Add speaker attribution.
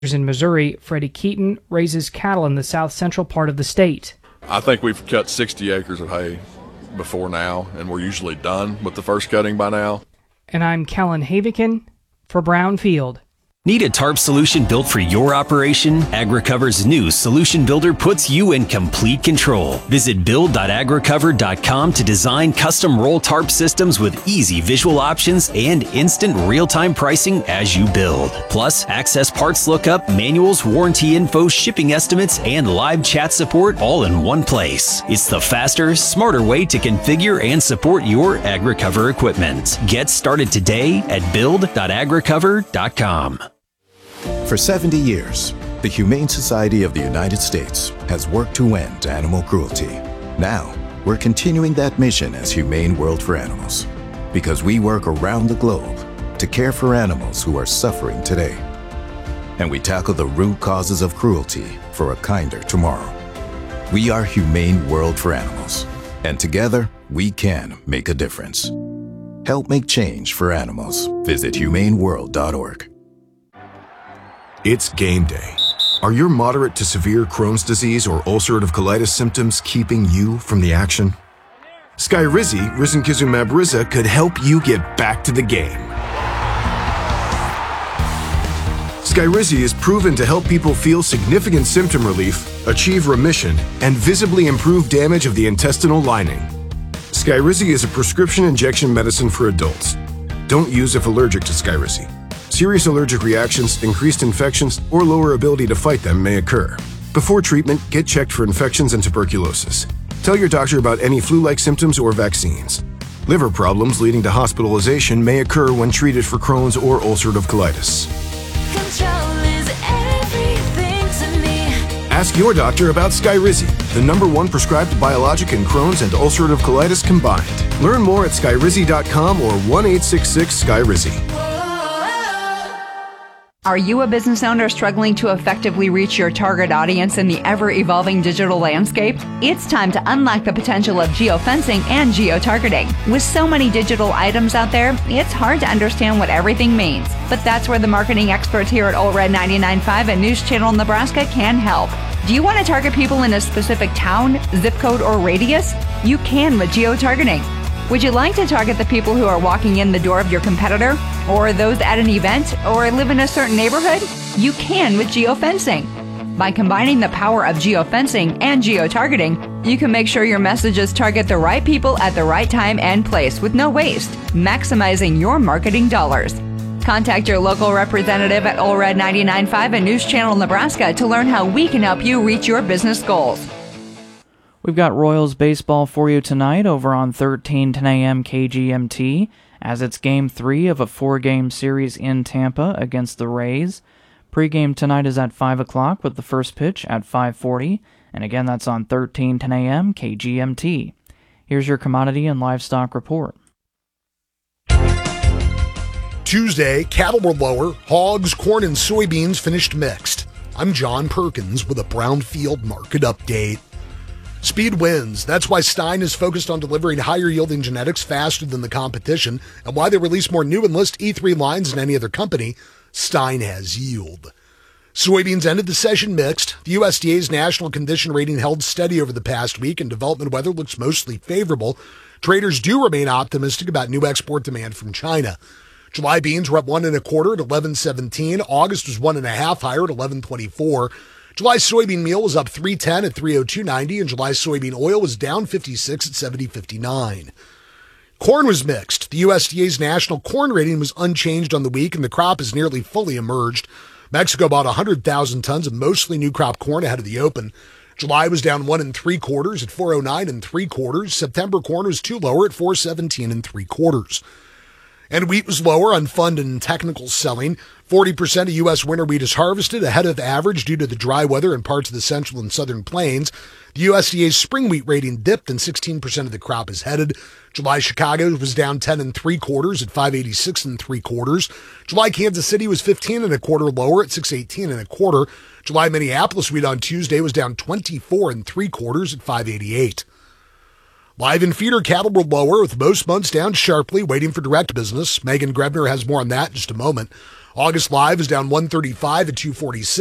Speaker 1: In Missouri, Freddie Keaton raises cattle in the south central part of the state.
Speaker 2: I think we've cut 60 acres of hay before now, and we're usually done with the first cutting by now.
Speaker 1: And I'm Kellen Havikin for Brownfield.
Speaker 3: Need a tarp solution built for your operation? AgriCover's new Solution Builder puts you in complete control. Visit build.agricover.com to design custom roll tarp systems with easy visual options and instant real-time pricing as you build. Plus, access parts lookup, manuals, warranty info, shipping estimates, and live chat support all in one place. It's the faster, smarter way to configure and support your AgriCover equipment. Get started today at build.agricover.com.
Speaker 4: For 70 years, the Humane Society of the United States has worked to end animal cruelty. Now, we're continuing that mission as Humane World for Animals, because we work around the globe to care for animals who are suffering today. And we tackle the root causes of cruelty for a kinder tomorrow. We are Humane World for Animals, and together, we can make a difference. Help make change for animals. Visit humaneworld.org.
Speaker 5: It's game day. Are your moderate to severe Crohn's disease or ulcerative colitis symptoms keeping you from the action? Skyrizi, risankizumab Riza, could help you get back to the game. Skyrizi is proven to help people feel significant symptom relief, achieve remission, and visibly improve damage of the intestinal lining. Skyrizi is a prescription injection medicine for adults. Don't use if allergic to Skyrizi. Serious allergic reactions, increased infections, or lower ability to fight them may occur. Before treatment, get checked for infections and tuberculosis. Tell your doctor about any flu-like symptoms or vaccines. Liver problems leading to hospitalization may occur when treated for Crohn's or ulcerative colitis.
Speaker 6: Control is everything to me.
Speaker 5: Ask your doctor about Skyrizi, the #1 prescribed biologic in Crohn's and ulcerative colitis combined. Learn more at skyrizi.com or 1-866-SKYRIZI.
Speaker 7: Are you a business owner struggling to effectively reach your target audience in the ever-evolving digital landscape? It's time to unlock the potential of geofencing and geotargeting. With so many digital items out there, it's hard to understand what everything means. But that's where the marketing experts here at Old Red 99.5 and News Channel Nebraska can help. Do you want to target people in a specific town, zip code, or radius? You can with geotargeting. Would you like to target the people who are walking in the door of your competitor, or those at an event, or live in a certain neighborhood? You can with geofencing. By combining the power of geofencing and geotargeting, you can make sure your messages target the right people at the right time and place with no waste, maximizing your marketing dollars. Contact your local representative at Old Red 99.5 and News Channel Nebraska to learn how we can help you reach your business goals.
Speaker 8: We've got Royals baseball for you tonight over on 1310 AM KGMT, as it's Game 3 of a 4-game series in Tampa against the Rays. Pre-game tonight is at 5 o'clock with the first pitch at 5:40, and again that's on 1310 AM KGMT. Here's your commodity and livestock report.
Speaker 9: Tuesday, cattle were lower. Hogs, corn, and soybeans finished mixed. I'm John Perkins with a Brownfield market update. Speed wins. That's why Stein is focused on delivering higher-yielding genetics faster than the competition, and why they release more new Enlist E3 lines than any other company. Stein has yield. Soybeans ended the session mixed. The USDA's national condition rating held steady over the past week, and development weather looks mostly favorable. Traders do remain optimistic about new export demand from China. July beans were up 1 1/4 at 11.17. August was 1 1/2 higher at 11.24. July soybean meal was up 3.10 at 302.90, and July soybean oil was down 56 at 70.59. Corn was mixed. The USDA's national corn rating was unchanged on the week, and the crop has nearly fully emerged. Mexico bought 100,000 tons of mostly new crop corn ahead of the open. July was down 1 3/4 at 409 3/4. September corn was 2 lower at 417 3/4. And wheat was lower on fund and technical selling. 40% of U.S. winter wheat is harvested ahead of average due to the dry weather in parts of the central and southern plains. The USDA's spring wheat rating dipped and 16% of the crop is headed. July Chicago was down 10 3/4 at 586 3/4. July Kansas City was 15 1/4 lower at 618 1/4. July Minneapolis wheat on Tuesday was down 24 3/4 at 588. Live and feeder cattle were lower, with most months down sharply, waiting for direct business. Megan Grebner has more on that in just a moment. August Live is down 135 at 246.